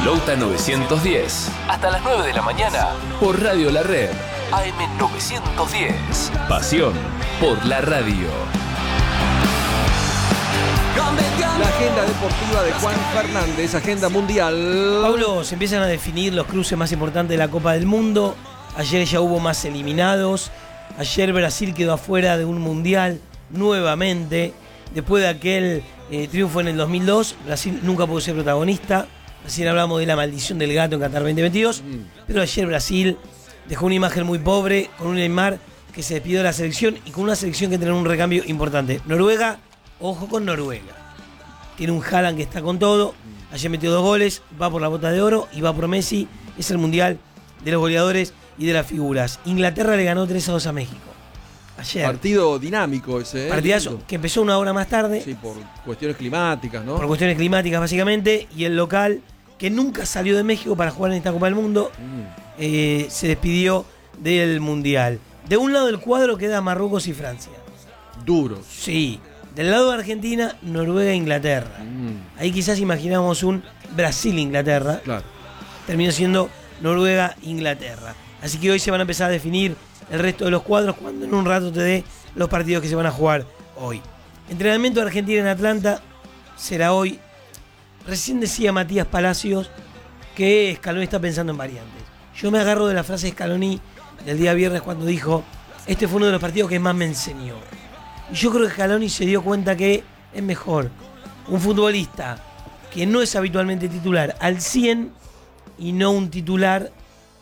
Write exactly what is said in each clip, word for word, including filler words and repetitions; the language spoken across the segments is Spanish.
Pelota novecientos diez. Hasta las nueve de la mañana por Radio La Red. A M novecientos diez. Pasión por la radio. La agenda deportiva de Juan Fernández, agenda mundial. Pablo, se empiezan a definir los cruces más importantes de la Copa del Mundo. Ayer ya hubo más eliminados. Ayer Brasil quedó afuera de un mundial nuevamente. Después de aquel eh, triunfo en el dos mil dos, Brasil nunca pudo ser protagonista. Recién hablamos de la maldición del gato en Qatar veinte veintidós. Mm. Pero ayer Brasil dejó una imagen muy pobre, con un Neymar que se despidió de la selección y con una selección que tiene un recambio importante. Noruega, ojo con Noruega. Tiene un Haaland que está con todo. Ayer metió dos goles, va por la bota de oro y va por Messi. Es el mundial de los goleadores y de las figuras. Inglaterra le ganó tres a dos a México. Ayer. Partido dinámico ese. ¿eh? Partidazo que empezó una hora más tarde. Sí, por cuestiones climáticas, ¿no? Por cuestiones climáticas, básicamente. Y el local, que nunca salió de México para jugar en esta Copa del Mundo, mm. eh, se despidió del mundial. De un lado del cuadro queda Marruecos y Francia. Duros. Sí. Del lado de Argentina, Noruega e Inglaterra. Mm. Ahí quizás imaginamos un Brasil-Inglaterra. Claro. Terminó siendo Noruega-Inglaterra. Así que hoy se van a empezar a definir el resto de los cuadros cuando en un rato te dé los partidos que se van a jugar hoy. Entrenamiento de Argentina en Atlanta será hoy. Recién decía Matías Palacios que Scaloni está pensando en variantes. Yo me agarro de la frase de Scaloni del día viernes cuando dijo: este fue uno de los partidos que más me enseñó. Y yo creo que Scaloni se dio cuenta que es mejor un futbolista que no es habitualmente titular al cien y no un titular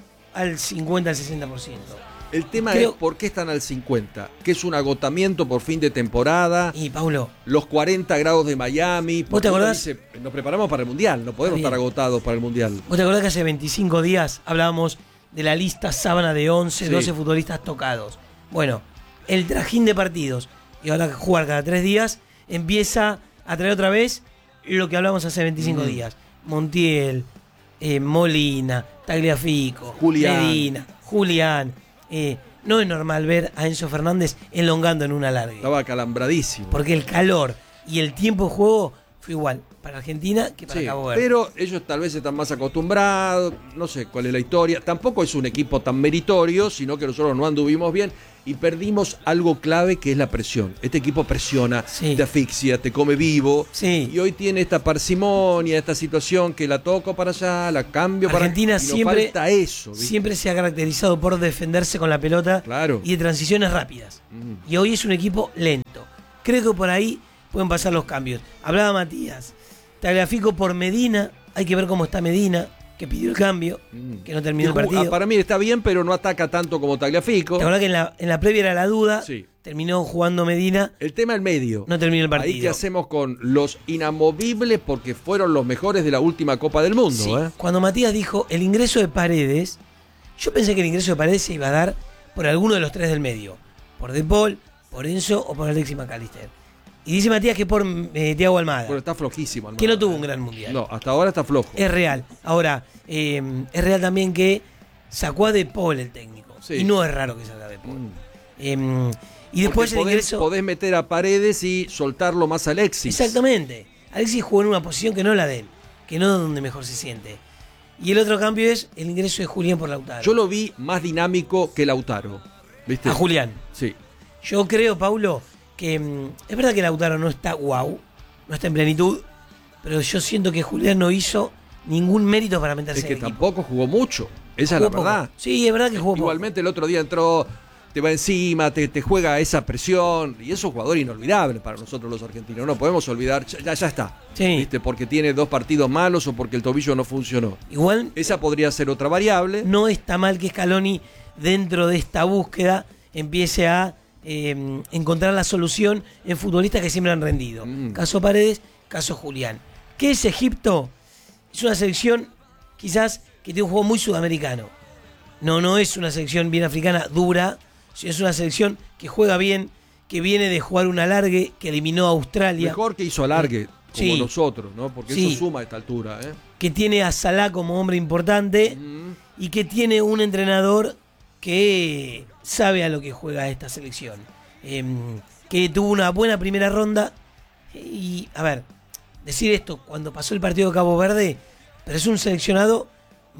al cincuenta, al sesenta por ciento. El tema creo... es por qué están al cincuenta, que es un agotamiento por fin de temporada. Y Paulo, los cuarenta grados de Miami. ¿Vos te acordás? Dice, nos preparamos para el Mundial, no podemos estar agotados para el Mundial. ¿Vos te acordás que hace veinticinco días hablábamos de la lista sábana de once, sí. doce futbolistas tocados? Bueno, el trajín de partidos, y ahora que jugar cada tres días, empieza a traer otra vez lo que hablamos hace veinticinco mm. días. Montiel, eh, Molina, Tagliafico, Julián. Medina, Julián. Eh, no es normal ver a Enzo Fernández elongando en una larga. Estaba calambradísimo. Porque el calor y el tiempo de juego fue igual para Argentina que para sí, Cabo Verde. Pero ellos tal vez están más acostumbrados, no sé cuál es la historia. Tampoco es un equipo tan meritorio, sino que nosotros no anduvimos bien y perdimos algo clave que es la presión. Este equipo presiona, sí. te asfixia, te come vivo. Sí. Y hoy tiene esta parsimonia, esta situación que la toco para allá, la cambio para allá. Argentina siempre, falta eso, ¿viste? siempre se ha caracterizado por defenderse con la pelota, claro. y de transiciones rápidas. Mm. Y hoy es un equipo lento. Creo que por ahí pueden pasar los cambios. Hablaba Matías. Tagliafico por Medina. Hay que ver cómo está Medina, que pidió el cambio, mm. que no terminó el partido. Para mí está bien, pero no ataca tanto como Tagliafico. La verdad que en la, en la previa era la duda. Sí. Terminó jugando Medina. El tema del medio. No terminó el partido. Ahí qué hacemos con los inamovibles porque fueron los mejores de la última Copa del Mundo. Sí. ¿eh? Cuando Matías dijo el ingreso de Paredes, yo pensé que el ingreso de Paredes se iba a dar por alguno de los tres del medio. Por De Paul, por Enzo o por Alexis McAllister. Y dice Matías que por eh, Thiago Almada. Pero está flojísimo Almada. Que no tuvo un gran mundial. No, hasta ahora está flojo. Es real. Ahora, eh, es real también que sacó a De Paul el técnico. Sí. Y no es raro que salga De Paul. Mm. Eh, y después Porque el podés, ingreso... podés meter a Paredes y soltarlo más a Alexis. Exactamente. Alexis jugó en una posición que no es la de él. Que no es donde mejor se siente. Y el otro cambio es el ingreso de Julián por Lautaro. Yo lo vi más dinámico que Lautaro. ¿Viste? A Julián. Sí. Yo creo, Paulo, que mmm, es verdad que Lautaro no está guau, no está en plenitud, pero yo siento que Julián no hizo ningún mérito para meterse Es que en el tampoco equipo. jugó mucho. Esa jugó es la verdad. Poco. Sí, es verdad que jugó Igualmente poco. El otro día entró, te va encima, te, te juega esa presión. Y es un jugador inolvidable para nosotros los argentinos. No podemos olvidar, ya, ya está. Sí. ¿Viste? Porque tiene dos partidos malos o porque el tobillo no funcionó. Igual. Esa podría ser otra variable. No está mal que Scaloni, dentro de esta búsqueda, empiece a eh, encontrar la solución en futbolistas que siempre han rendido. Mm. Caso Paredes, caso Julián. ¿Qué es Egipto? Es una selección quizás que tiene un juego muy sudamericano. No, no es una selección bien africana, dura, sino es una selección que juega bien, que viene de jugar un alargue, que eliminó a Australia. Mejor que hizo alargue, eh, como sí. nosotros, ¿no? Porque sí. eso suma a esta altura. ¿eh? Que tiene a Salah como hombre importante mm. y que tiene un entrenador que sabe a lo que juega esta selección. Eh, que tuvo una buena primera ronda y, a ver, decir esto, cuando pasó el partido de Cabo Verde, pero es un seleccionado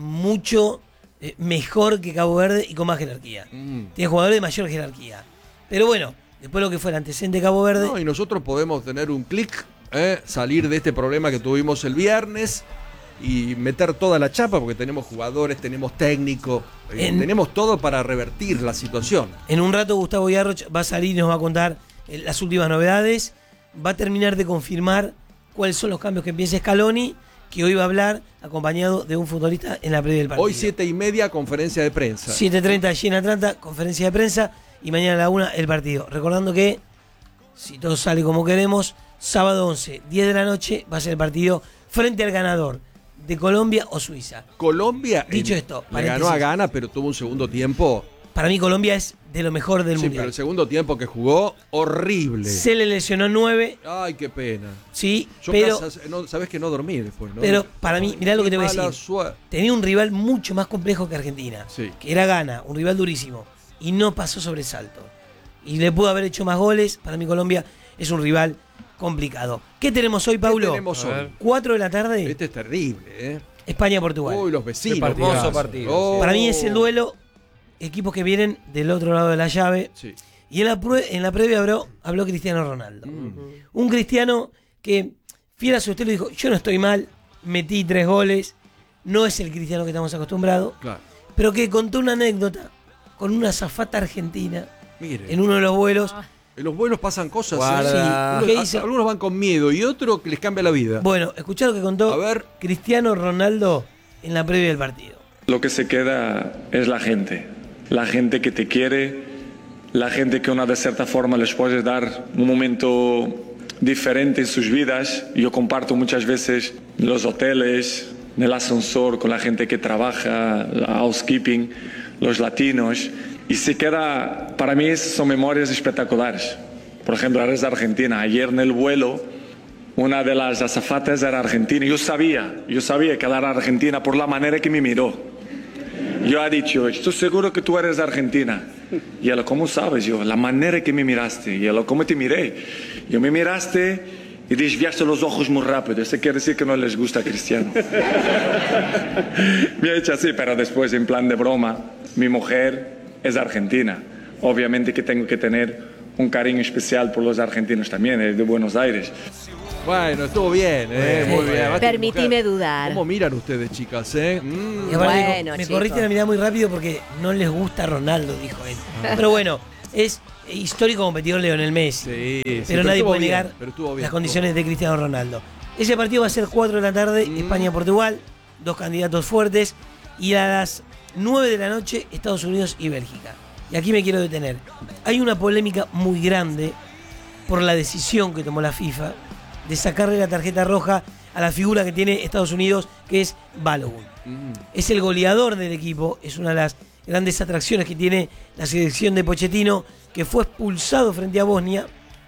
mucho eh, mejor que Cabo Verde y con más jerarquía. Mm. Tiene jugadores de mayor jerarquía. Pero bueno, después lo que fue el antecedente de Cabo Verde... No, y nosotros podemos tener un clic, eh, salir de este problema que tuvimos el viernes y meter toda la chapa, porque tenemos jugadores, tenemos técnico, eh, en, tenemos todo para revertir la situación. En un rato Gustavo Yarroch va a salir y nos va a contar eh, las últimas novedades, va a terminar de confirmar cuáles son los cambios que empieza Scaloni, que hoy va a hablar acompañado de un futbolista en la previa del partido. Hoy siete y media, conferencia de prensa. siete treinta allí en Atlanta, conferencia de prensa, y mañana a la una el partido. Recordando que, si todo sale como queremos, sábado once, diez de la noche, va a ser el partido frente al ganador de Colombia o Suiza. Colombia, dicho esto, le ganó a Ghana, pero tuvo un segundo tiempo. Para mí Colombia es de lo mejor del sí, mundial. Pero el segundo tiempo que jugó, horrible. Se le lesionó nueve. Ay, qué pena. Sí, Yo pero... Casa, no, sabés que no dormí después, ¿no? Pero para mí, mirá lo que te voy a decir. Suerte. Tenía un rival mucho más complejo que Argentina. Sí. Que era Ghana, un rival durísimo. Y no pasó sobresalto. Y le pudo haber hecho más goles. Para mí Colombia es un rival complicado. ¿Qué tenemos hoy, Paulo? ¿Qué tenemos hoy? cuatro de la tarde. Este es terrible, ¿eh? España-Portugal. Uy, los vecinos. Hermoso partido. Oh. Para mí es el duelo. Equipos que vienen del otro lado de la llave. Sí. Y en la, en la previa habló, habló Cristiano Ronaldo. Mm. Un Cristiano que, fiel a su estilo, dijo, yo no estoy mal, metí tres goles. No es el Cristiano que estamos acostumbrados. Claro. Pero que contó una anécdota con una azafata argentina. Mire. En uno de los vuelos. En los vuelos pasan cosas. Guarda. ¿eh? Sí. Algunos, algunos van con miedo y otros que les cambia la vida. Bueno, escuchá lo que contó A ver. Cristiano Ronaldo en la previa del partido. Lo que se queda es la gente. La gente que te quiere, la gente que una de cierta forma les puede dar un momento diferente en sus vidas. Yo comparto muchas veces en los hoteles, en el ascensor, con la gente que trabaja, housekeeping, los latinos. Y se queda, para mí son memorias espectaculares. Por ejemplo, eres de Argentina. Ayer en el vuelo, una de las azafatas era argentina. Yo sabía, yo sabía que era argentina por la manera que me miró. Yo he dicho, estoy seguro que tú eres de Argentina. Y él, ¿cómo sabes? Yo, la manera que me miraste. Y él, ¿cómo te miré? Yo me miraste y desviaste los ojos muy rápido. Eso quiere decir que no les gusta a Cristiano. Me ha hecho así, pero después, en plan de broma, mi mujer es argentina. Obviamente que tengo que tener un cariño especial por los argentinos también, es de Buenos Aires. Bueno, estuvo bien, ¿eh? Sí. Muy bien. Además, Permitime dudar. ¿Cómo miran ustedes, chicas, eh? Mm. Y aparte, Bueno, me chicos. corriste la mirada muy rápido porque no les gusta Ronaldo, dijo él. Pero bueno, es histórico competidor Lionel Messi. Sí, sí, pero nadie estuvo puede bien, negar pero estuvo bien, las condiciones de Cristiano Ronaldo. Ese partido va a ser cuatro de la tarde, Mm. España-Portugal, dos candidatos fuertes. Y a las nueve de la noche, Estados Unidos y Bélgica. Y aquí me quiero detener. Hay una polémica muy grande por la decisión que tomó la FIFA de sacarle la tarjeta roja a la figura que tiene Estados Unidos, que es Balogun. Mm. Es el goleador del equipo, es una de las grandes atracciones que tiene la selección de Pochettino, que fue expulsado frente a Bosnia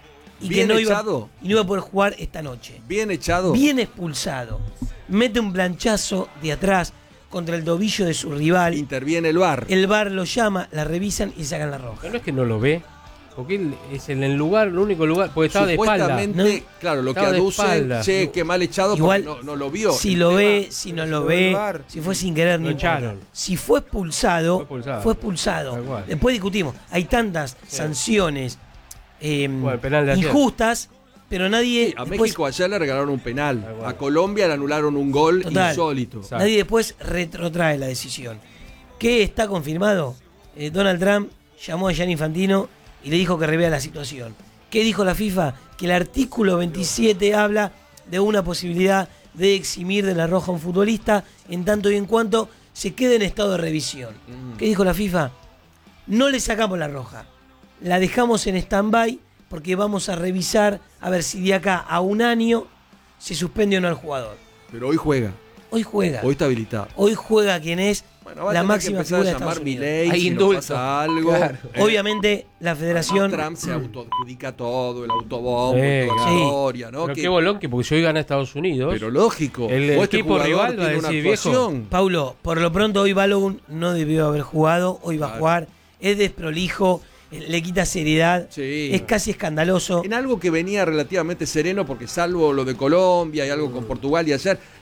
y Bien que no iba, echado. y no iba a poder jugar esta noche. Bien echado. Bien expulsado. Mete un planchazo de atrás contra el tobillo de su rival. Interviene el V A R. El V A R lo llama, la revisan y sacan la roja. Pero no es que no lo ve, porque él es en el lugar, el único lugar, porque estaba de espalda. Supuestamente, ¿no? claro, lo que Estaba de aduce, espalda. che, qué mal echado Igual, porque no, no lo vio. Si El lo tema- ve, si no lo ve, si fue sin querer, Lo no importa. echaron. Si fue expulsado, Fue expulsado. fue expulsado. Tal cual. Después discutimos. Hay tantas sanciones eh, Bueno, el penal de ayer. injustas, pero nadie. Sí, a después, México ayer le regalaron un penal. Tal cual. A Colombia le anularon un gol Total. insólito. Exacto. nadie después retrotrae la decisión. ¿Qué está confirmado? Eh, Donald Trump llamó a Gianni Infantino y le dijo que revea la situación. ¿Qué dijo la FIFA? Que el artículo veintisiete habla de una posibilidad de eximir de la roja a un futbolista en tanto y en cuanto se quede en estado de revisión. Mm. ¿Qué dijo la FIFA? No le sacamos la roja, la dejamos en stand-by porque vamos a revisar a ver si de acá a un año se suspende o no al jugador. Pero hoy juega. Hoy juega. Hoy está habilitado. Hoy juega quien es Bueno, va a la tener máxima que empezar figura a de llamar Estados Unidos. Milei Hay si no indulto. pasa algo. Claro. Eh, Obviamente la federación... además, Trump se autoadjudica todo, el autobombo, Eh, toda la sí. historia, ¿no? Pero Que- qué bolón que porque si hoy gana Estados Unidos, pero lógico. El o este equipo jugador rival va a tiene una decir, viejo. actuación. Paulo, por lo pronto hoy Balogun no debió haber jugado, hoy va a Claro. jugar, es desprolijo, eh, le quita seriedad, Sí. es casi escandaloso. En algo que venía relativamente sereno, porque salvo lo de Colombia y algo con Portugal y ayer,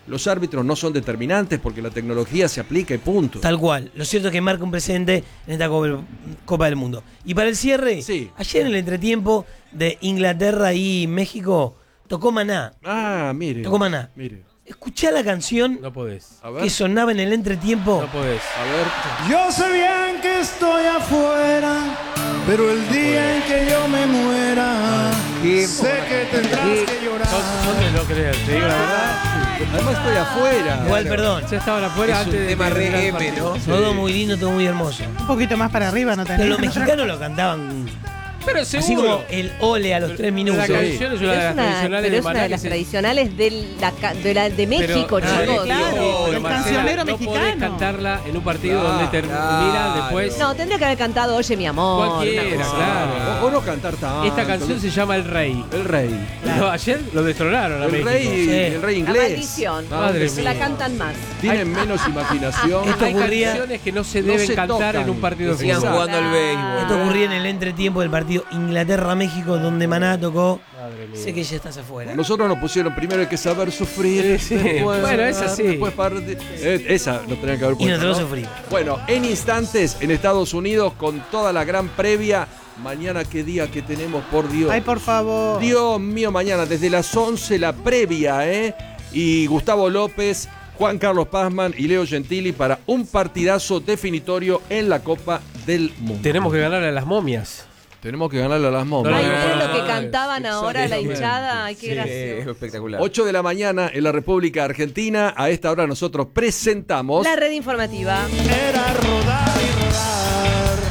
los árbitros no son determinantes porque la tecnología se aplica y punto. Tal cual. Lo cierto es que marca un precedente en esta Copa, Copa del Mundo. Y para el cierre, sí. ayer en el entretiempo de Inglaterra y México, tocó Maná. Ah, mire. Tocó Maná. Mire. Escuchá la canción no podés. A ver. que sonaba en el entretiempo. No podés. A ver. Yo sé bien que estoy afuera, pero el día en que yo me muera, ¿Qué? sé que tendrás ¿Qué? que llorar. ¿Dónde no crees? Te digo la verdad. Además estoy afuera. Igual, perdón. Ya estaban afuera Es antes un de tema que re terminara el M, partido. ¿no? Todo muy lindo, todo muy hermoso. Un poquito más para arriba no tenés. Pero los mexicanos lo cantaban Pero así seguro. como el ole a los tres minutos. La canción es Pero una de es las una, tradicionales pero de es una Maná. de las que se- tradicionales de, la, ca- de, la, de México, Pero, chicos. ah, claro, pero, el Marcela, cancionero no podés mexicano. cantarla en un partido Claro, donde termina claro. después. No, tendría que haber cantado Oye mi amor. Cualquiera, una cosa. claro. O, o no cantar tanto. Esta canción se llama El Rey. El Rey. No, ayer lo destronaron a El México. rey, Sí. el rey La inglés. maldición. No, Madre Se mía. la cantan más. Tienen menos imaginación. Esto Hay ocurría- canciones que no se no deben se cantar tocan. en un partido de Sigan fútbol. jugando al béisbol. Esto ocurría en el entretiempo del partido Inglaterra-México, donde Maná tocó Madre mía. Sé que ya estás afuera. Nosotros nos pusieron primero hay que saber sufrir. Sí, sí. después- Bueno, esa sí. después partir- eh, esa lo tenían que haber Y puesto. nosotros ¿no? sufrimos. Bueno, en instantes en Estados Unidos con toda la gran previa. Mañana qué día que tenemos, por Dios. Ay, por favor. Dios mío, mañana desde las once la previa, ¿eh? Y Gustavo López, Juan Carlos Pazman y Leo Gentili para un partidazo definitorio en la Copa del Mundo. Tenemos que ganarle a las momias. Tenemos que ganarle a las momias. Ay, no, ¿ustedes no, lo que no, cantaban ahora, la exactamente. hinchada? Ay, qué Sí, gracioso. espectacular. ocho de la mañana en la República Argentina. A esta hora nosotros presentamos... La red informativa. Era rodar y rodar.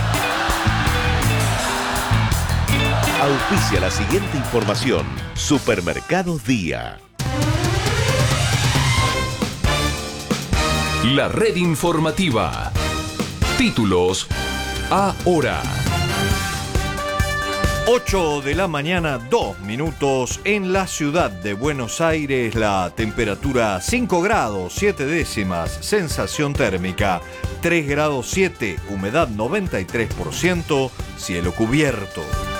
Auspicia la siguiente información. Supermercados Día. La red informativa. Títulos ahora. ocho de la mañana, dos minutos. En la ciudad de Buenos Aires, la temperatura cinco grados, siete décimas. Sensación térmica tres grados siete. Humedad noventa y tres por ciento. Cielo cubierto.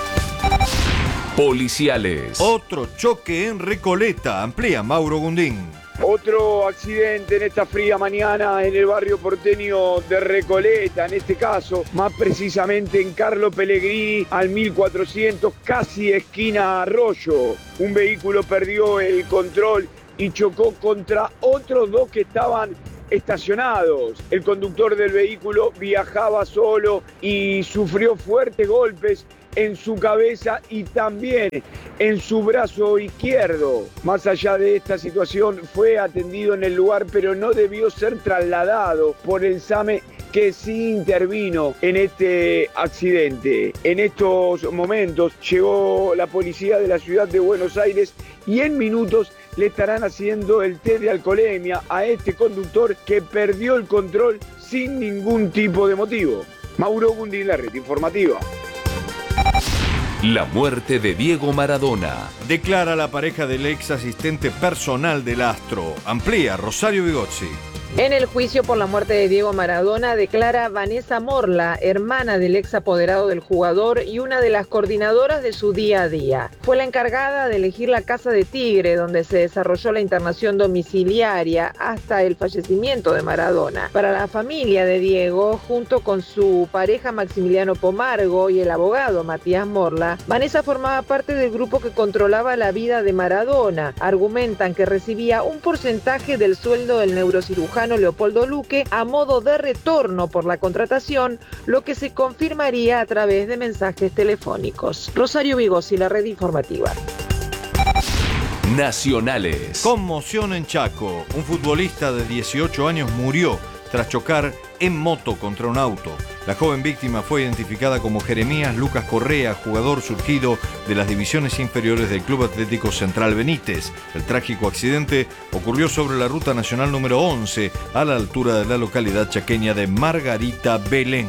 Policiales. Otro choque en Recoleta. Amplía Mauro Gundín. Otro accidente en esta fría mañana en el barrio porteño de Recoleta, en este caso, más precisamente en Carlo Pellegrini, al mil cuatrocientos, casi esquina Arroyo. Un vehículo perdió el control y chocó contra otros dos que estaban estacionados. El conductor del vehículo viajaba solo y sufrió fuertes golpes en su cabeza y también en su brazo izquierdo. Más allá de esta situación, fue atendido en el lugar, pero no debió ser trasladado por el SAME, que sí intervino en este accidente. En estos momentos llegó la policía de la ciudad de Buenos Aires y en minutos le estarán haciendo el test de alcoholemia a este conductor que perdió el control sin ningún tipo de motivo. Mauro Gundín, la red informativa. La muerte de Diego Maradona. Declara la pareja del ex asistente personal del astro. Amplía Rosario Vigozzi. En el juicio por la muerte de Diego Maradona declara Vanessa Morla, hermana del ex apoderado del jugador y una de las coordinadoras de su día a día. Fue la encargada de elegir la Casa de Tigre, donde se desarrolló la internación domiciliaria hasta el fallecimiento de Maradona. Para la familia de Diego, junto con su pareja Maximiliano Pomargo y el abogado Matías Morla, Vanessa formaba parte del grupo que controlaba la vida de Maradona. Argumentan que recibía un porcentaje del sueldo del neurocirujano Leopoldo Luque a modo de retorno por la contratación, lo que se confirmaría a través de mensajes telefónicos. Rosario Vigozzi, la red informativa. Nacionales. Conmoción en Chaco. Un futbolista de dieciocho años murió tras chocar en moto contra un auto. La joven víctima fue identificada como Jeremías Lucas Correa, jugador surgido de las divisiones inferiores del Club Atlético Central Benítez. El trágico accidente ocurrió sobre la ruta nacional número once, a la altura de la localidad chaqueña de Margarita Belén.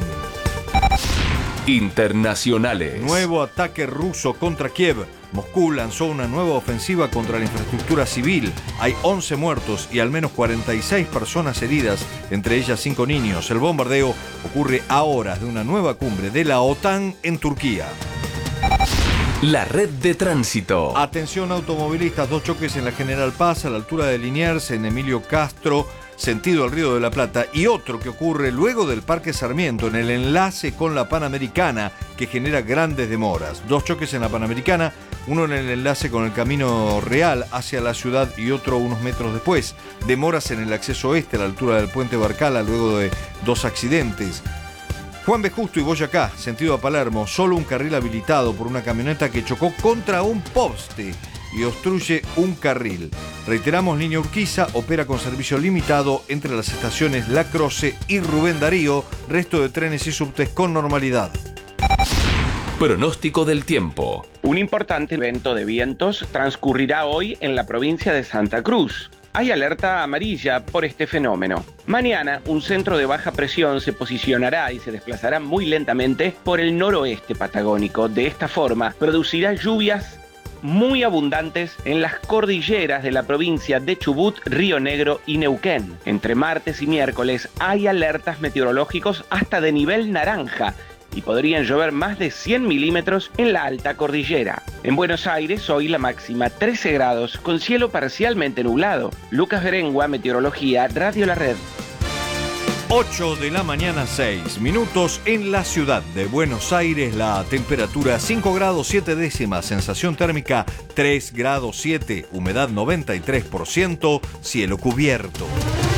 Internacionales. Nuevo ataque ruso contra Kiev. Moscú lanzó una nueva ofensiva contra la infraestructura civil. Hay once muertos y al menos cuarenta y seis personas heridas, entre ellas cinco niños. El bombardeo ocurre a horas de una nueva cumbre de la OTAN en Turquía. La red de tránsito. Atención automovilistas, dos choques en la General Paz a la altura de Liniers, en Emilio Castro, sentido al Río de la Plata, y otro que ocurre luego del Parque Sarmiento, en el enlace con la Panamericana, que genera grandes demoras. Dos choques en la Panamericana, uno en el enlace con el Camino Real hacia la ciudad y otro unos metros después. Demoras en el acceso oeste a la altura del Puente Barcala luego de dos accidentes. Juan B. Justo y Boyacá, sentido a Palermo, solo un carril habilitado por una camioneta que chocó contra un poste y obstruye un carril. Reiteramos, línea Urquiza opera con servicio limitado entre las estaciones La Croce y Rubén Darío, resto de trenes y subtes con normalidad. Pronóstico del tiempo. Un importante evento de vientos transcurrirá hoy en la provincia de Santa Cruz. Hay alerta amarilla por este fenómeno. Mañana, un centro de baja presión se posicionará y se desplazará muy lentamente por el noroeste patagónico. De esta forma, producirá lluvias muy abundantes en las cordilleras de la provincia de Chubut, Río Negro y Neuquén. Entre martes y miércoles hay alertas meteorológicos hasta de nivel naranja y podrían llover más de cien milímetros en la alta cordillera. En Buenos Aires hoy la máxima trece grados con cielo parcialmente nublado. Lucas Berengua, Meteorología, Radio La Red. ocho de la mañana, seis minutos. En la ciudad de Buenos Aires, la temperatura cinco grados siete décimas, sensación térmica tres grados siete, humedad noventa y tres por ciento, cielo cubierto.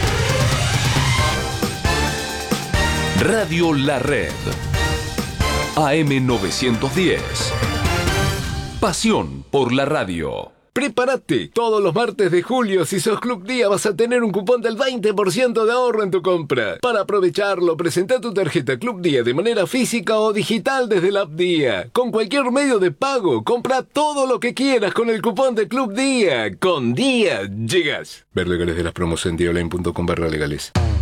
Radio La Red. A M novecientos diez. Pasión por la radio. Prepárate, todos los martes de julio, si sos Club Día, vas a tener un cupón del veinte por ciento de ahorro en tu compra. Para aprovecharlo, presenta tu tarjeta Club Día de manera física o digital desde la app Día. Con cualquier medio de pago, compra todo lo que quieras con el cupón de Club Día. Con Día, llegas. Ver legales de las promos en día online punto com barra legales.